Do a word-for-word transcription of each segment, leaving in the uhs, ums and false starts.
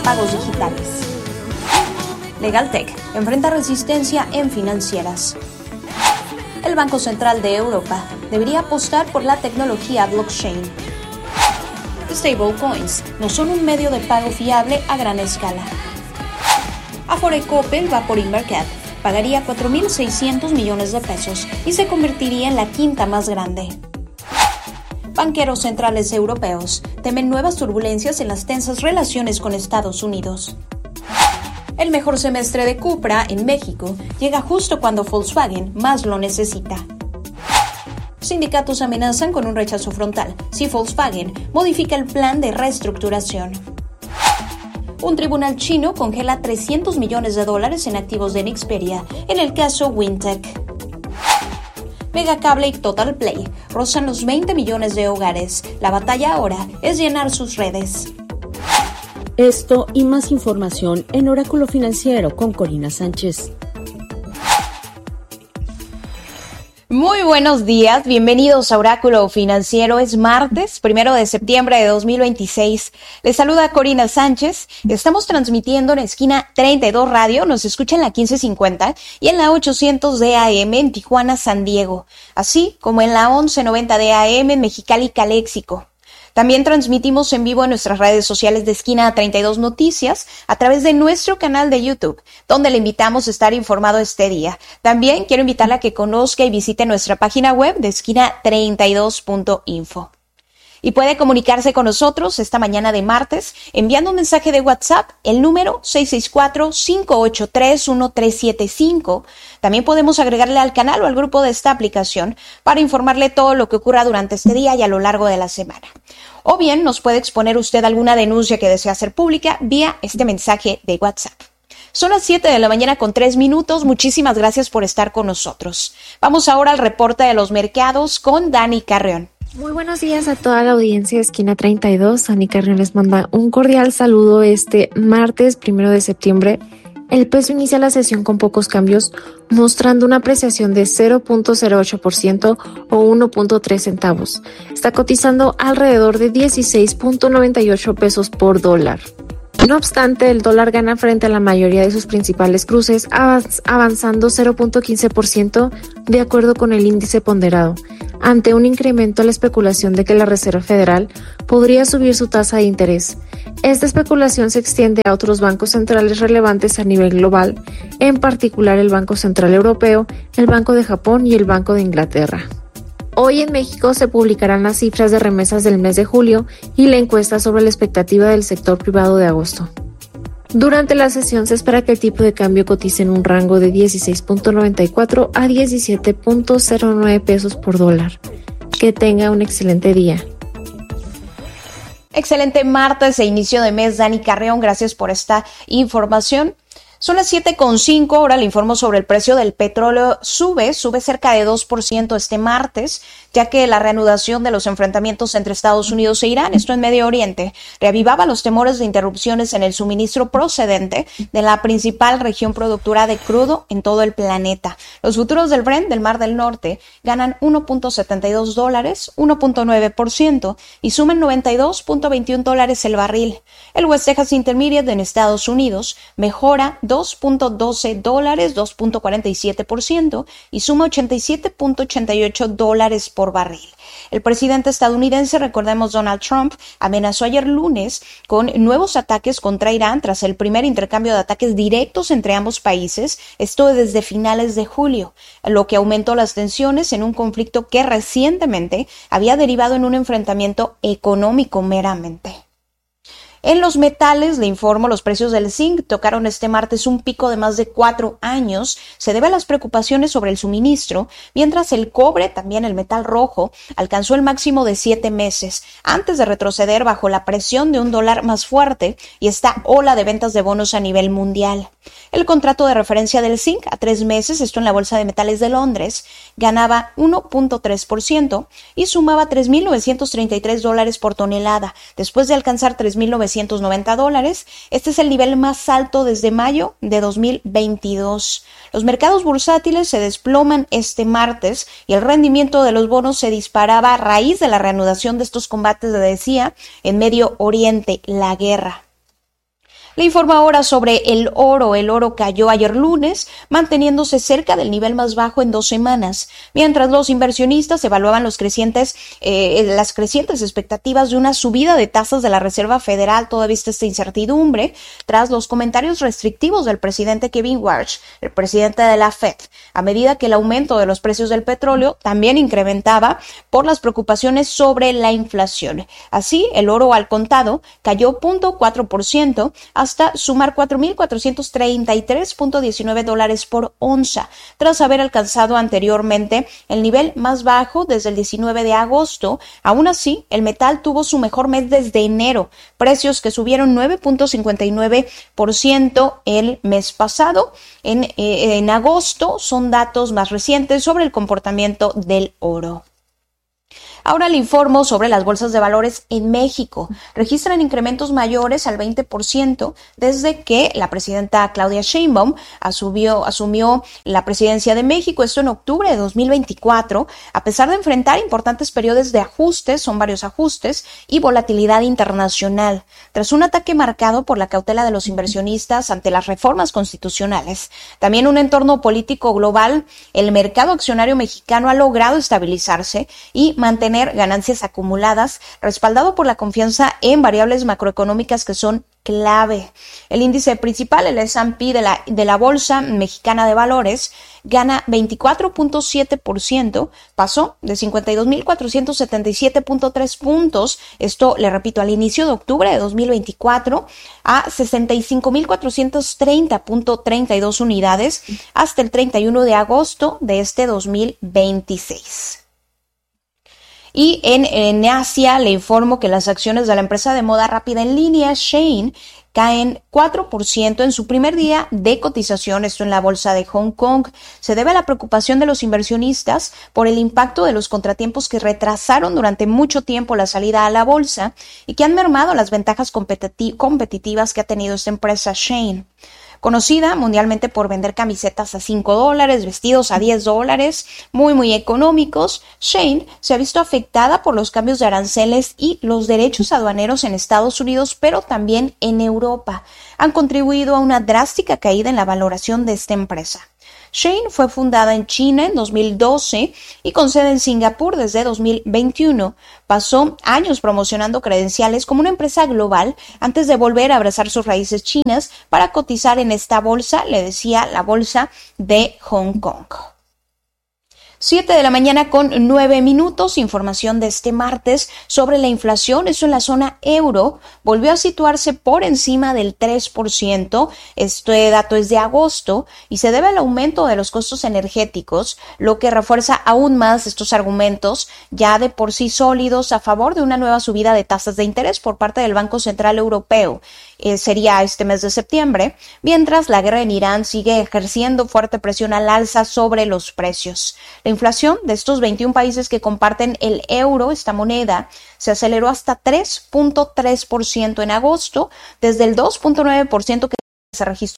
pagos digitales. Legaltech enfrenta resistencia en financieras. El Banco Central de Europa debería apostar por la tecnología blockchain. Stablecoins no son un medio de pago fiable a gran escala. Afore Coppel va por Invercap, pagaría cuatro mil seiscientos millones de pesos y se convertiría en la quinta más grande. Banqueros centrales europeos temen nuevas turbulencias en las tensas relaciones con Estados Unidos. El mejor semestre de Cupra en México llega justo cuando Volkswagen más lo necesita. Sindicatos amenazan con un rechazo frontal si Volkswagen modifica el plan de reestructuración. Un tribunal chino congela trescientos millones de dólares en activos de Nexperia en el caso Wintec. Megacable y Total Play rozan los veinte millones de hogares. La batalla ahora es llenar sus redes. Esto y más información en Oráculo Financiero con Corina Sánchez. Muy buenos días, bienvenidos a Oráculo Financiero. Es martes, primero de septiembre de dos mil veintiséis. Les saluda Corina Sánchez. Estamos transmitiendo en Esquina treinta y dos Radio, nos escucha en la quince cincuenta y en la ochocientos de A M en Tijuana, San Diego, así como en la once noventa de A M en Mexicali, Caléxico. También transmitimos en vivo en nuestras redes sociales de Esquina treinta y dos Noticias a través de nuestro canal de YouTube, donde le invitamos a estar informado este día. También quiero invitarla a que conozca y visite nuestra página web de esquina treinta y dos punto info. Y puede comunicarse con nosotros esta mañana de martes enviando un mensaje de WhatsApp, el número seis seis cuatro, cinco ocho tres, uno tres siete cinco. También podemos agregarle al canal o al grupo de esta aplicación para informarle todo lo que ocurra durante este día y a lo largo de la semana. O bien nos puede exponer usted alguna denuncia que desea hacer pública vía este mensaje de WhatsApp. Son las siete de la mañana con tres minutos. Muchísimas gracias por estar con nosotros. Vamos ahora al reporte de los mercados con Dani Carrión. Muy buenos días a toda la audiencia de Esquina treinta y dos. Dani Carrión les manda un cordial saludo este martes primero de septiembre. El peso inicia la sesión con pocos cambios, mostrando una apreciación de cero punto cero ocho por ciento o uno punto tres centavos. Está cotizando alrededor de dieciséis punto noventa y ocho pesos por dólar. No obstante, el dólar gana frente a la mayoría de sus principales cruces, avanzando cero punto quince por ciento de acuerdo con el índice ponderado, ante un incremento a la especulación de que la Reserva Federal podría subir su tasa de interés. Esta especulación se extiende a otros bancos centrales relevantes a nivel global, en particular el Banco Central Europeo, el Banco de Japón y el Banco de Inglaterra. Hoy en México se publicarán las cifras de remesas del mes de julio y la encuesta sobre la expectativa del sector privado de agosto. Durante la sesión se espera que el tipo de cambio cotice en un rango de dieciséis punto noventa y cuatro a diecisiete punto cero nueve pesos por dólar. Que tenga un excelente día. Excelente martes e inicio de mes, Dani Carrión. Gracias por esta información. Son las siete con cinco, ahora le informo sobre el precio del petróleo. Sube, sube cerca de dos por ciento este martes, ya que la reanudación de los enfrentamientos entre Estados Unidos e Irán, esto en Medio Oriente, reavivaba los temores de interrupciones en el suministro procedente de la principal región productora de crudo en todo el planeta. Los futuros del Brent del Mar del Norte ganan uno punto setenta y dos dólares, uno punto nueve por ciento, y suman noventa y dos punto veintiún dólares el barril. El West Texas Intermediate en Estados Unidos mejora dos punto doce dólares, dos punto cuarenta y siete por ciento, y suma ochenta y siete punto ochenta y ocho dólares por barril. El presidente estadounidense, recordemos Donald Trump, amenazó ayer lunes con nuevos ataques contra Irán tras el primer intercambio de ataques directos entre ambos países, esto desde finales de julio, lo que aumentó las tensiones en un conflicto que recientemente había derivado en un enfrentamiento económico meramente. En los metales, le informo, los precios del zinc tocaron este martes un pico de más de cuatro años. Se debe a las preocupaciones sobre el suministro, mientras el cobre, también el metal rojo, alcanzó el máximo de siete meses, antes de retroceder bajo la presión de un dólar más fuerte y esta ola de ventas de bonos a nivel mundial. El contrato de referencia del zinc a tres meses, esto en la Bolsa de Metales de Londres, ganaba uno punto tres por ciento y sumaba tres mil novecientos treinta y tres dólares por tonelada, después de alcanzar tres mil novecientos noventa dólares. Este es el nivel más alto desde mayo de dos mil veintidós. Los mercados bursátiles se desploman este martes y el rendimiento de los bonos se disparaba a raíz de la reanudación de estos combates, le decía, en Medio Oriente, la guerra. Le informo ahora sobre el oro. El oro cayó ayer lunes, manteniéndose cerca del nivel más bajo en dos semanas, mientras los inversionistas evaluaban los crecientes, eh, las crecientes expectativas de una subida de tasas de la Reserva Federal. Toda vista esta incertidumbre tras los comentarios restrictivos del presidente Kevin Warsh, el presidente de la Fed, a medida que el aumento de los precios del petróleo también incrementaba por las preocupaciones sobre la inflación. Así, el oro al contado cayó cero punto cuatro por ciento hasta sumar cuatro mil cuatrocientos treinta y tres punto diecinueve dólares por onza, tras haber alcanzado anteriormente el nivel más bajo desde el diecinueve de agosto. Aún así, el metal tuvo su mejor mes desde enero, precios que subieron nueve punto cincuenta y nueve por ciento el mes pasado. En, eh, en agosto son datos más recientes sobre el comportamiento del oro. Ahora le informo sobre las bolsas de valores en México. Registran incrementos mayores al veinte por ciento desde que la presidenta Claudia Sheinbaum asumió, asumió la presidencia de México, esto en octubre de dos mil veinticuatro, a pesar de enfrentar importantes periodos de ajustes, son varios ajustes, y volatilidad internacional. Tras un ataque marcado por la cautela de los inversionistas ante las reformas constitucionales, también un entorno político global, el mercado accionario mexicano ha logrado estabilizarse y mantener ganancias acumuladas, respaldado por la confianza en variables macroeconómicas que son clave. El índice principal, el ese and pe de la, de la Bolsa Mexicana de Valores, gana veinticuatro punto siete por ciento, pasó de cincuenta y dos mil cuatrocientos setenta y siete punto tres puntos, esto le repito, al inicio de octubre de dos mil veinticuatro, a sesenta y cinco mil cuatrocientos treinta punto treinta y dos unidades hasta el treinta y uno de agosto de este dos mil veintiséis. Y en, en Asia le informo que las acciones de la empresa de moda rápida en línea Shein caen cuatro por ciento en su primer día de cotización, esto en la bolsa de Hong Kong. Se debe a la preocupación de los inversionistas por el impacto de los contratiempos que retrasaron durante mucho tiempo la salida a la bolsa y que han mermado las ventajas competiti- competitivas que ha tenido esta empresa Shein. Conocida mundialmente por vender camisetas a cinco dólares, vestidos a diez dólares, muy muy económicos, Shein se ha visto afectada por los cambios de aranceles y los derechos aduaneros en Estados Unidos, pero también en Europa. Han contribuido a una drástica caída en la valoración de esta empresa. Shein fue fundada en China en dos mil doce y con sede en Singapur desde dos mil veintiuno. Pasó años promocionando credenciales como una empresa global antes de volver a abrazar sus raíces chinas para cotizar en esta bolsa, le decía la bolsa de Hong Kong. siete de la mañana con nueve minutos, información de este martes sobre la inflación. Eso en la zona euro volvió a situarse por encima del tres por ciento. Este dato es de agosto y se debe al aumento de los costos energéticos, lo que refuerza aún más estos argumentos ya de por sí sólidos a favor de una nueva subida de tasas de interés por parte del Banco Central Europeo. Eh, sería este mes de septiembre, mientras la guerra en Irán sigue ejerciendo fuerte presión al alza sobre los precios. La inflación de estos veintiún países que comparten el euro, esta moneda, se aceleró hasta tres punto tres por ciento en agosto, desde el dos punto nueve por ciento que se registró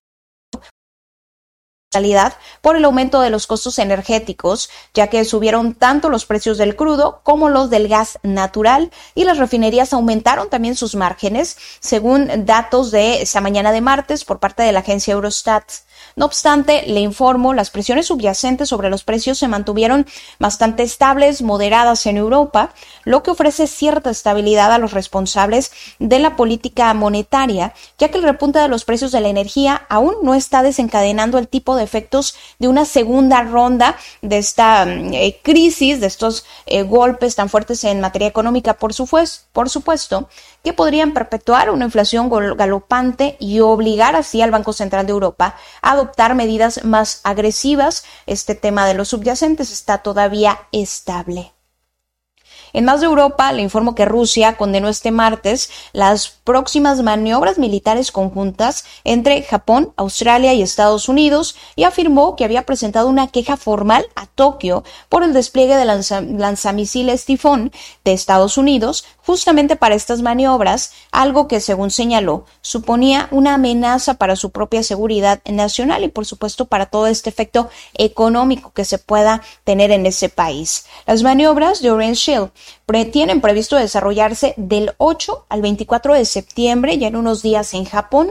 por el aumento de los costos energéticos, ya que subieron tanto los precios del crudo como los del gas natural y las refinerías aumentaron también sus márgenes, según datos de esta mañana de martes por parte de la agencia Eurostat. No obstante, le informo, las presiones subyacentes sobre los precios se mantuvieron bastante estables, moderadas en Europa, lo que ofrece cierta estabilidad a los responsables de la política monetaria, ya que el repunte de los precios de la energía aún no está desencadenando el tipo de efectos de una segunda ronda de esta eh, crisis, de estos eh, golpes tan fuertes en materia económica, por, supuesto, por supuesto, que podrían perpetuar una inflación galopante y obligar así al Banco Central de Europa a adoptar medidas más agresivas. Este tema de los subyacentes está todavía estable. En más de Europa, le informo que Rusia condenó este martes las próximas maniobras militares conjuntas entre Japón, Australia y Estados Unidos y afirmó que había presentado una queja formal a Tokio por el despliegue de lanza- lanzamisiles Tifón de Estados Unidos justamente para estas maniobras, algo que, según señaló, suponía una amenaza para su propia seguridad nacional y, por supuesto, para todo este efecto económico que se pueda tener en ese país. Las maniobras de Orange Shield pre- tienen previsto desarrollarse del ocho al veinticuatro de septiembre, ya en unos días en Japón,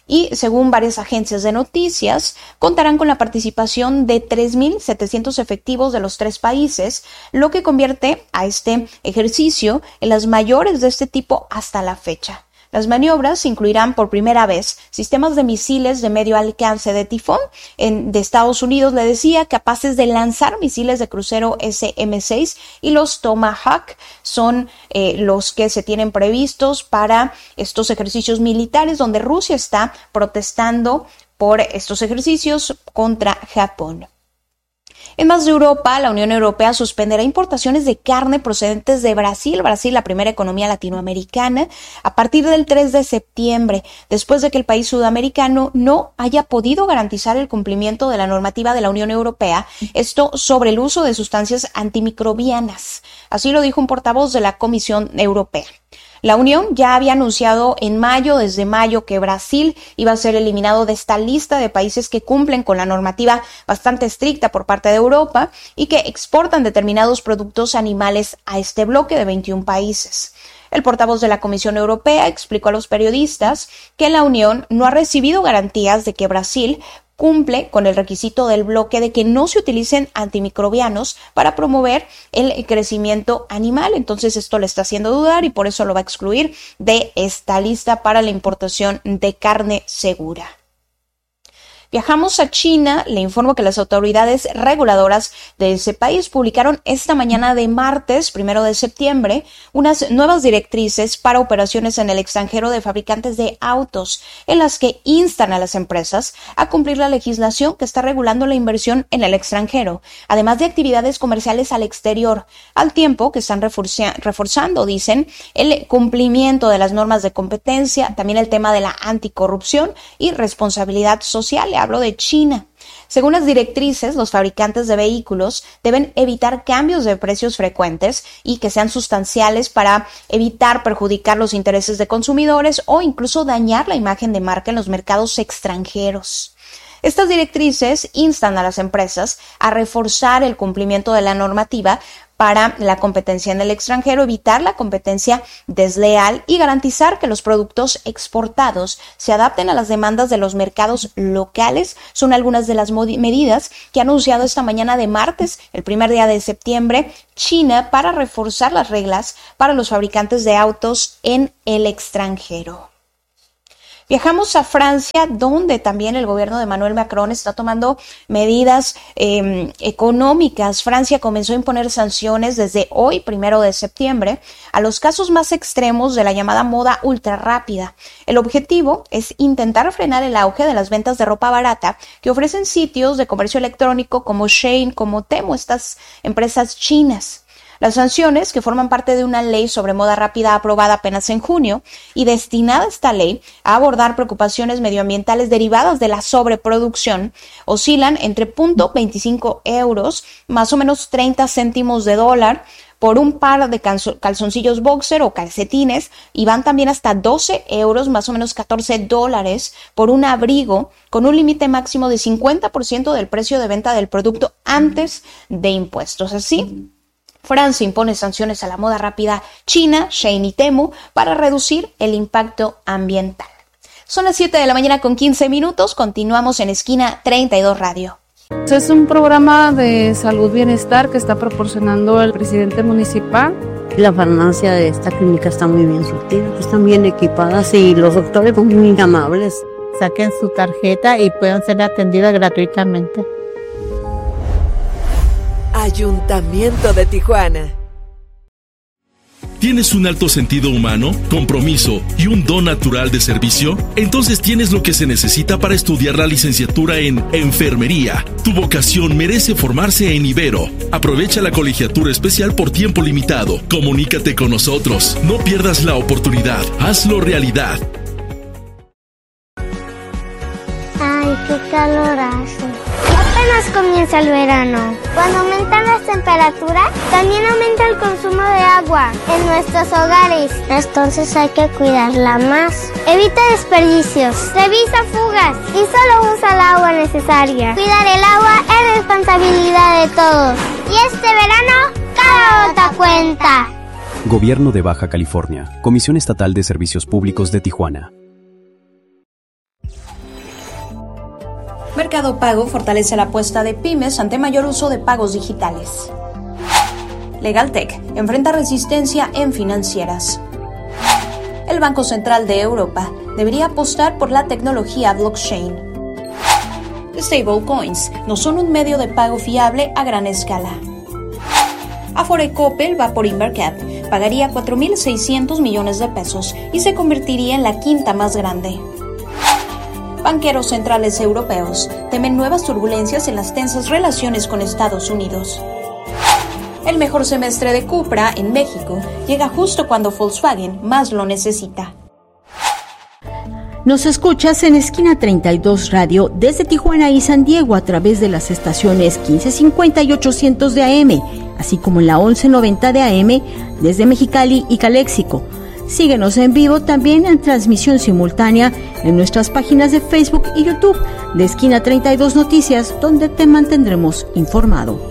y, según varias agencias de noticias, contarán con la participación de tres mil setecientos efectivos de los tres países, lo que convierte a este ejercicio en las mayores de este tipo hasta la fecha. Las maniobras incluirán por primera vez sistemas de misiles de medio alcance de Tifón en, de Estados Unidos, le decía, capaces de lanzar misiles de crucero ese eme seis, y los Tomahawk son eh, los que se tienen previstos para estos ejercicios militares, donde Rusia está protestando por estos ejercicios contra Japón. En más de Europa, la Unión Europea suspenderá importaciones de carne procedentes de Brasil, Brasil, la primera economía latinoamericana, a partir del tres de septiembre, después de que el país sudamericano no haya podido garantizar el cumplimiento de la normativa de la Unión Europea, esto sobre el uso de sustancias antimicrobianas. Así lo dijo un portavoz de la Comisión Europea. La Unión ya había anunciado en mayo, desde mayo, que Brasil iba a ser eliminado de esta lista de países que cumplen con la normativa bastante estricta por parte de Europa y que exportan determinados productos animales a este bloque de veintiún países. El portavoz de la Comisión Europea explicó a los periodistas que la Unión no ha recibido garantías de que Brasil cumple con el requisito del bloque de que no se utilicen antimicrobianos para promover el crecimiento animal. Entonces esto le está haciendo dudar y por eso lo va a excluir de esta lista para la importación de carne segura. Viajamos a China. Le informo que las autoridades reguladoras de ese país publicaron esta mañana de martes, primero de septiembre, unas nuevas directrices para operaciones en el extranjero de fabricantes de autos, en las que instan a las empresas a cumplir la legislación que está regulando la inversión en el extranjero, además de actividades comerciales al exterior, al tiempo que están reforzando, dicen, el cumplimiento de las normas de competencia, también el tema de la anticorrupción y responsabilidad social. Hablo de China. Según las directrices, los fabricantes de vehículos deben evitar cambios de precios frecuentes y que sean sustanciales para evitar perjudicar los intereses de consumidores o incluso dañar la imagen de marca en los mercados extranjeros. Estas directrices instan a las empresas a reforzar el cumplimiento de la normativa para la competencia en el extranjero, evitar la competencia desleal y garantizar que los productos exportados se adapten a las demandas de los mercados locales. Son algunas de las medidas que ha anunciado esta mañana de martes, el primer día de septiembre, China, para reforzar las reglas para los fabricantes de autos en el extranjero. Viajamos a Francia, donde también el gobierno de Emmanuel Macron está tomando medidas eh, económicas. Francia comenzó a imponer sanciones desde hoy, primero de septiembre, a los casos más extremos de la llamada moda ultra rápida. El objetivo es intentar frenar el auge de las ventas de ropa barata que ofrecen sitios de comercio electrónico como Shein, como Temu, estas empresas chinas. Las sanciones, que forman parte de una ley sobre moda rápida aprobada apenas en junio y destinada esta ley a abordar preocupaciones medioambientales derivadas de la sobreproducción, oscilan entre cero punto veinticinco euros, más o menos treinta céntimos de dólar, por un par de calzoncillos boxer o calcetines, y van también hasta doce euros, más o menos catorce dólares, por un abrigo, con un límite máximo de cincuenta por ciento del precio de venta del producto antes de impuestos. Así, Francia impone sanciones a la moda rápida china, Shein y Temu, para reducir el impacto ambiental. Son las siete de la mañana con quince minutos. Continuamos en Esquina treinta y dos Radio. Es un programa de salud bienestar que está proporcionando el presidente municipal. La farmacia de esta clínica está muy bien surtida, están bien equipadas y los doctores son muy amables. Saquen su tarjeta y puedan ser atendidas gratuitamente. Ayuntamiento de Tijuana. ¿Tienes un alto sentido humano, compromiso y un don natural de servicio? Entonces tienes lo que se necesita para estudiar la licenciatura en Enfermería. Tu vocación merece formarse en Ibero. Aprovecha la colegiatura especial por tiempo limitado. Comunícate con nosotros. No pierdas la oportunidad. Hazlo realidad. Ay, qué calor hace. Apenas comienza el verano. Cuando aumentan las temperaturas, también aumenta el consumo de agua en nuestros hogares. Entonces hay que cuidarla más. Evita desperdicios, revisa fugas y solo usa el agua necesaria. Cuidar el agua es responsabilidad de todos. Y este verano, cada gota cuenta. Gobierno de Baja California. Comisión Estatal de Servicios Públicos de Tijuana. Mercado Pago fortalece la apuesta de pymes ante mayor uso de pagos digitales. Legaltech enfrenta resistencia en financieras. El Banco Central de Europa debería apostar por la tecnología blockchain. Stablecoins no son un medio de pago fiable a gran escala. Afore Coppel va por Invercap, pagaría cuatro mil seiscientos millones de pesos y se convertiría en la quinta más grande. Banqueros centrales europeos temen nuevas turbulencias en las tensas relaciones con Estados Unidos. El mejor semestre de Cupra en México llega justo cuando Volkswagen más lo necesita. Nos escuchas en Esquina treinta y dos Radio desde Tijuana y San Diego a través de las estaciones quince cincuenta y ochocientos de A M, así como en la once noventa de A M desde Mexicali y Caléxico. Síguenos en vivo también en transmisión simultánea en nuestras páginas de Facebook y YouTube de Esquina treinta y dos Noticias, donde te mantendremos informado.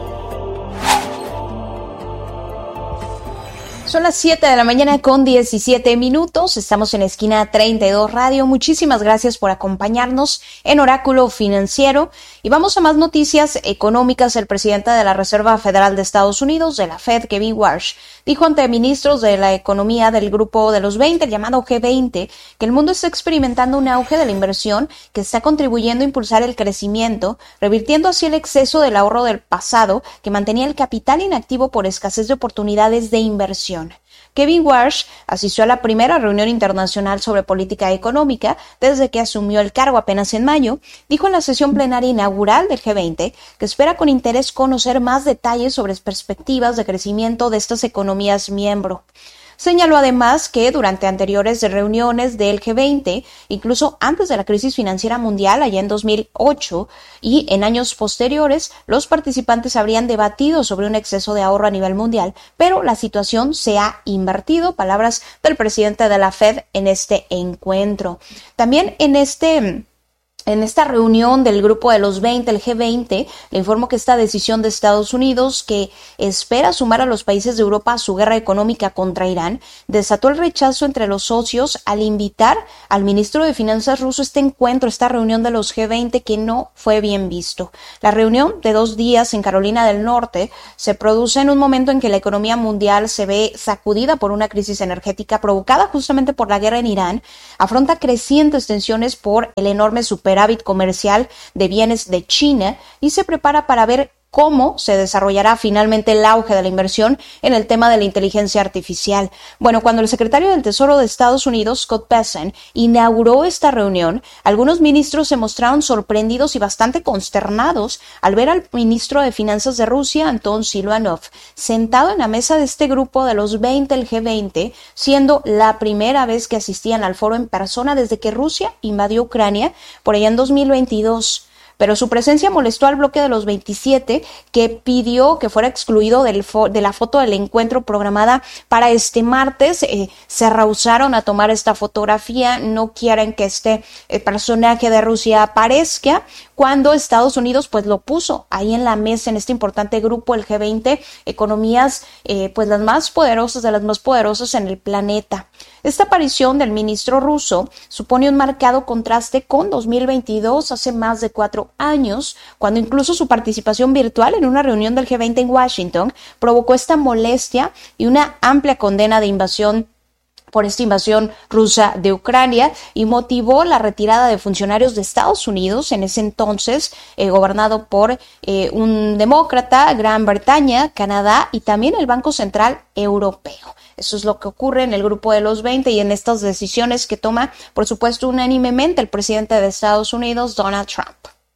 Son las siete de la mañana con diecisiete minutos. Estamos en Esquina treinta y dos Radio. Muchísimas gracias por acompañarnos en Oráculo Financiero. Y vamos a más noticias económicas. El presidente de la Reserva Federal de Estados Unidos, de la Fed, Kevin Warsh, dijo ante ministros de la economía del grupo de los veinte, el llamado G veinte, que el mundo está experimentando un auge de la inversión que está contribuyendo a impulsar el crecimiento, revirtiendo así el exceso del ahorro del pasado que mantenía el capital inactivo por escasez de oportunidades de inversión. Kevin Warsh asistió a la primera reunión internacional sobre política económica desde que asumió el cargo apenas en mayo. Dijo en la sesión plenaria inaugural del G veinte que espera con interés conocer más detalles sobre perspectivas de crecimiento de estas economías miembro. Señaló además que durante anteriores reuniones del G veinte, incluso antes de la crisis financiera mundial allá en dos mil ocho y en años posteriores, los participantes habrían debatido sobre un exceso de ahorro a nivel mundial, pero la situación se ha invertido, palabras del presidente de la Fed en este encuentro. También en este... En esta reunión del grupo de los veinte, el G veinte, le informó que esta decisión de Estados Unidos, que espera sumar a los países de Europa a su guerra económica contra Irán, desató el rechazo entre los socios al invitar al ministro de Finanzas ruso a este encuentro, esta reunión de los G veinte, que no fue bien visto. La reunión de dos días en Carolina del Norte se produce en un momento en que la economía mundial se ve sacudida por una crisis energética provocada justamente por la guerra en Irán, afronta crecientes tensiones por el enorme superávit comercial de bienes de China y se prepara para ver cómo se desarrollará finalmente el auge de la inversión en el tema de la inteligencia artificial. Bueno, cuando el secretario del Tesoro de Estados Unidos, Scott Bessent, inauguró esta reunión, algunos ministros se mostraron sorprendidos y bastante consternados al ver al ministro de Finanzas de Rusia, Anton Silvanov, sentado en la mesa de este grupo de los veinte, el G veinte, siendo la primera vez que asistían al foro en persona desde que Rusia invadió Ucrania por allá en dos mil veintidós. Pero su presencia molestó al bloque de los veintisiete, que pidió que fuera excluido del fo- de la foto del encuentro programada para este martes. Eh, se rehusaron a tomar esta fotografía, no quieren que este eh, personaje de Rusia aparezca, cuando Estados Unidos pues lo puso ahí en la mesa en este importante grupo, el G veinte, economías eh, pues las más poderosas de las más poderosas en el planeta. Esta aparición del ministro ruso supone un marcado contraste con dos mil veintidós, hace más de cuatro años, cuando incluso su participación virtual en una reunión del G veinte en Washington provocó esta molestia y una amplia condena de invasión por esta invasión rusa de Ucrania y motivó la retirada de funcionarios de Estados Unidos, en ese entonces eh, gobernado por eh, un demócrata, Gran Bretaña, Canadá y también el Banco Central Europeo. Eso es lo que ocurre en el grupo de los veinte y en estas decisiones que toma, por supuesto, unánimemente el presidente de Estados Unidos, Donald Trump.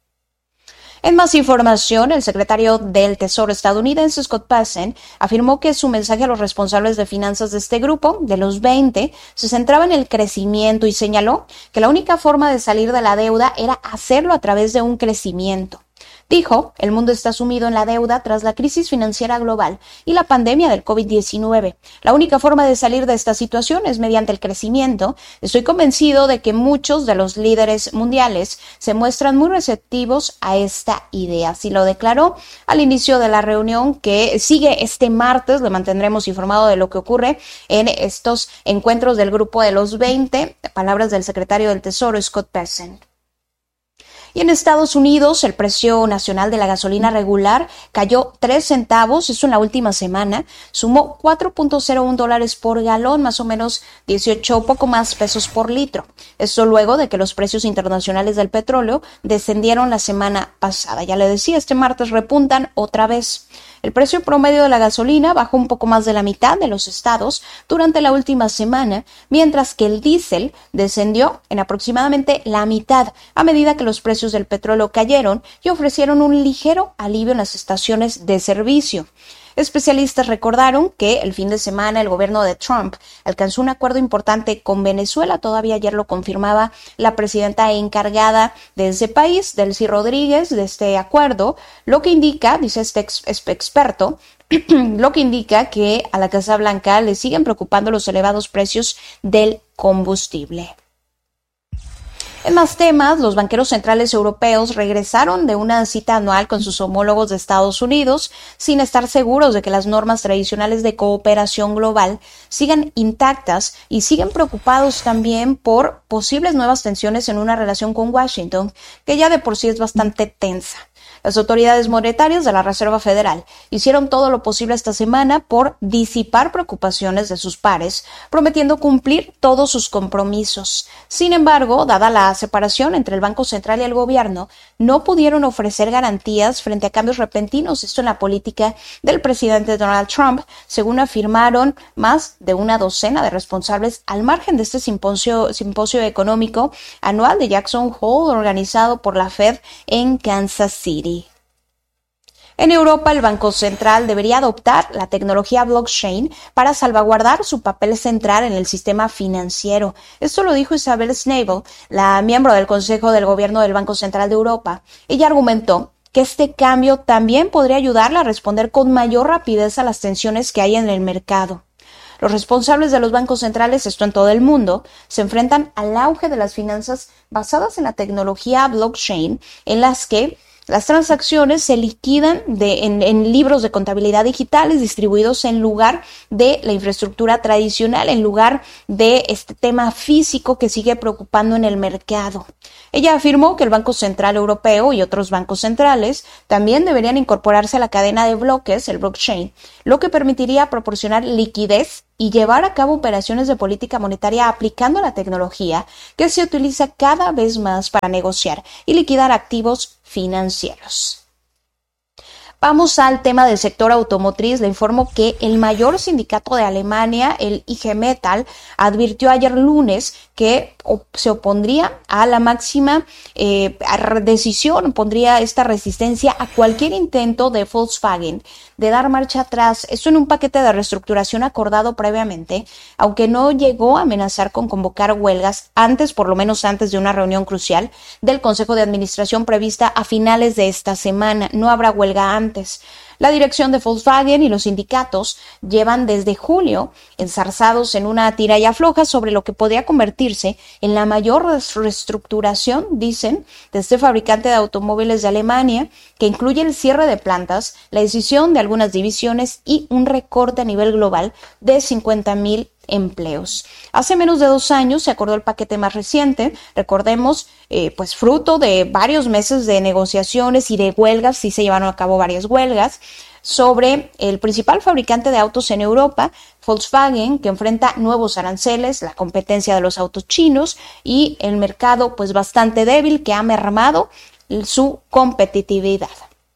En más información, el secretario del Tesoro estadounidense, Scott Bessent, afirmó que su mensaje a los responsables de finanzas de este grupo, de los veinte, se centraba en el crecimiento y señaló que la única forma de salir de la deuda era hacerlo a través de un crecimiento. Dijo, el mundo está sumido en la deuda tras la crisis financiera global y la pandemia del COVID diecinueve. La única forma de salir de esta situación es mediante el crecimiento. Estoy convencido de que muchos de los líderes mundiales se muestran muy receptivos a esta idea. Así lo declaró al inicio de la reunión que sigue este martes. Le mantendremos informado de lo que ocurre en estos encuentros del grupo de los veinte. Palabras del secretario del Tesoro, Scott Bessent. Y en Estados Unidos, el precio nacional de la gasolina regular cayó tres centavos, eso en la última semana, sumó cuatro punto cero uno dólares por galón, más o menos dieciocho, poco más pesos por litro. Esto luego de que los precios internacionales del petróleo descendieron la semana pasada. Ya le decía, este martes repuntan otra vez. El precio promedio de la gasolina bajó un poco más de la mitad de los estados durante la última semana, mientras que el diésel descendió en aproximadamente la mitad a medida que los precios del petróleo cayeron y ofrecieron un ligero alivio en las estaciones de servicio. Especialistas recordaron que el fin de semana el gobierno de Trump alcanzó un acuerdo importante con Venezuela. Todavía ayer lo confirmaba la presidenta encargada de ese país, Delcy Rodríguez, de este acuerdo, lo que indica, dice este ex, experto, lo que indica que a la Casa Blanca le siguen preocupando los elevados precios del combustible. En más temas, los banqueros centrales europeos regresaron de una cita anual con sus homólogos de Estados Unidos sin estar seguros de que las normas tradicionales de cooperación global sigan intactas y siguen preocupados también por posibles nuevas tensiones en una relación con Washington, que ya de por sí es bastante tensa. Las autoridades monetarias de la Reserva Federal hicieron todo lo posible esta semana por disipar preocupaciones de sus pares, prometiendo cumplir todos sus compromisos. Sin embargo, dada la separación entre el Banco Central y el gobierno, no pudieron ofrecer garantías frente a cambios repentinos, esto en la política del presidente Donald Trump, según afirmaron más de una docena de responsables al margen de este simposio, simposio económico anual de Jackson Hole organizado por la Fed en Kansas City. En Europa, el Banco Central debería adoptar la tecnología blockchain para salvaguardar su papel central en el sistema financiero. Esto lo dijo Isabel Schnabel, la miembro del Consejo del Gobierno del Banco Central de Europa. Ella argumentó que este cambio también podría ayudarla a responder con mayor rapidez a las tensiones que hay en el mercado. Los responsables de los bancos centrales, esto en todo el mundo, se enfrentan al auge de las finanzas basadas en la tecnología blockchain, en las que las transacciones se liquidan de, en, en libros de contabilidad digitales distribuidos en lugar de la infraestructura tradicional, en lugar de este tema físico que sigue preocupando en el mercado. Ella afirmó que el Banco Central Europeo y otros bancos centrales también deberían incorporarse a la cadena de bloques, el blockchain, lo que permitiría proporcionar liquidez y llevar a cabo operaciones de política monetaria aplicando la tecnología que se utiliza cada vez más para negociar y liquidar activos financieros. Vamos al tema del sector automotriz. Le informo que el mayor sindicato de Alemania, el I G Metall, advirtió ayer lunes que se opondría a la máxima eh, decisión, pondría esta resistencia a cualquier intento de Volkswagen de dar marcha atrás. Esto en un paquete de reestructuración acordado previamente, aunque no llegó a amenazar con convocar huelgas antes, por lo menos antes de una reunión crucial del Consejo de Administración prevista a finales de esta semana. No habrá huelga antes. La dirección de Volkswagen y los sindicatos llevan desde julio enzarzados en una tira y afloja sobre lo que podría convertirse en la mayor reestructuración, dicen, de este fabricante de automóviles de Alemania, que incluye el cierre de plantas, la decisión de algunas divisiones y un recorte a nivel global de cincuenta mil empleos. Hace menos de dos años se acordó el paquete más reciente, recordemos, eh, pues fruto de varios meses de negociaciones y de huelgas, sí se llevaron a cabo varias huelgas, sobre el principal fabricante de autos en Europa, Volkswagen, que enfrenta nuevos aranceles, la competencia de los autos chinos y el mercado pues bastante débil que ha mermado su competitividad.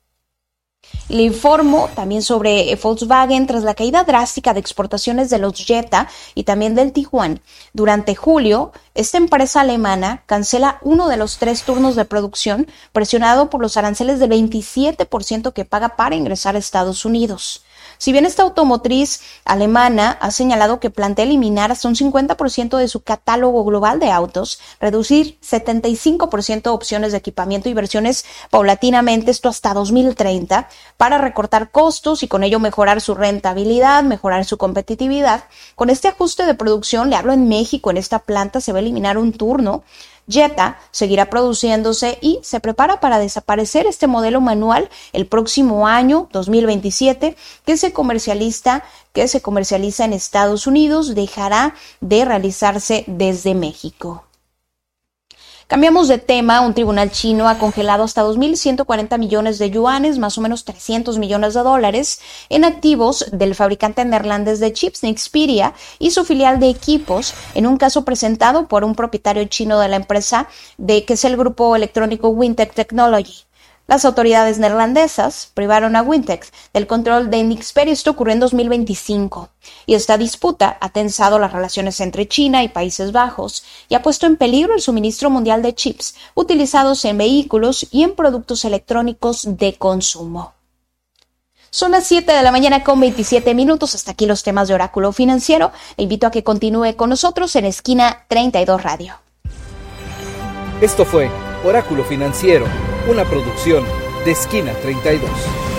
Le informo también sobre Volkswagen tras la caída drástica de exportaciones de los Jetta y también del Tiguan. Durante julio, esta empresa alemana cancela uno de los tres turnos de producción presionado por los aranceles del veintisiete por ciento que paga para ingresar a Estados Unidos. Si bien esta automotriz alemana ha señalado que plantea eliminar hasta un cincuenta por ciento de su catálogo global de autos, reducir setenta y cinco por ciento opciones de equipamiento y versiones paulatinamente, esto hasta dos mil treinta, para recortar costos y con ello mejorar su rentabilidad, mejorar su competitividad. Con este ajuste de producción, le hablo en México, en esta planta se va a eliminar un turno. Jetta seguirá produciéndose y se prepara para desaparecer este modelo manual el próximo año, dos mil veintisiete, que se comercializa, que se comercializa en Estados Unidos, dejará de realizarse desde México. Cambiamos de tema. Un tribunal chino ha congelado hasta dos mil ciento cuarenta millones de yuanes, más o menos trescientos millones de dólares, en activos del fabricante neerlandés de chips Nexperia y su filial de equipos, en un caso presentado por un propietario chino de la empresa, de que es el grupo electrónico Wintec Technology. Las autoridades neerlandesas privaron a Wintec del control de Nexperia. Esto ocurrió en dos mil veinticinco. Y esta disputa ha tensado las relaciones entre China y Países Bajos y ha puesto en peligro el suministro mundial de chips utilizados en vehículos y en productos electrónicos de consumo. Son las siete de la mañana con veintisiete minutos. Hasta aquí los temas de Oráculo Financiero. Le invito a que continúe con nosotros en Esquina treinta y dos Radio. Esto fue Oráculo Financiero, una producción de Esquina treinta y dos.